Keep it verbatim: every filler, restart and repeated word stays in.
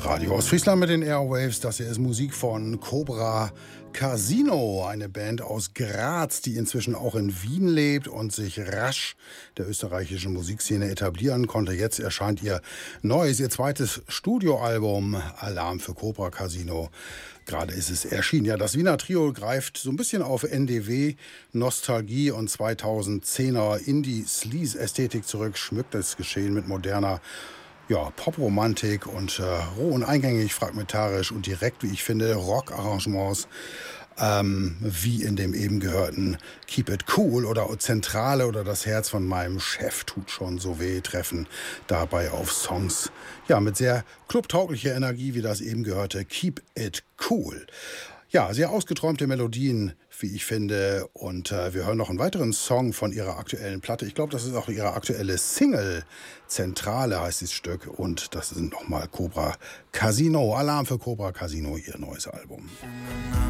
Radio Ostfriesland mit den Airwaves. Das hier ist Musik von Cobra Casino, eine Band aus Graz, die inzwischen auch in Wien lebt und sich rasch der österreichischen Musikszene etablieren konnte. Jetzt erscheint ihr neues, ihr zweites Studioalbum Alarm für Cobra Casino. Gerade ist es erschienen. Ja, das Wiener Trio greift so ein bisschen auf N D W, Nostalgie und zweitausendzehner Indie-Sleaze-Ästhetik zurück, schmückt das Geschehen mit moderner ja, Popromantik und äh, roh und eingängig, fragmentarisch und direkt, wie ich finde, Rock-Arrangements, ähm, wie in dem eben gehörten Keep It Cool oder Zentrale oder Das Herz von meinem Chef tut schon so weh treffen dabei auf Songs, ja, mit sehr clubtauglicher Energie, wie das eben gehörte Keep It Cool. Ja, sehr ausgeträumte Melodien, wie ich finde. Und äh, wir hören noch einen weiteren Song von ihrer aktuellen Platte. Ich glaube, das ist auch ihre aktuelle Single. Zentrale heißt das Stück. Und das sind nochmal Cobra Casino. Alarm für Cobra Casino, ihr neues Album.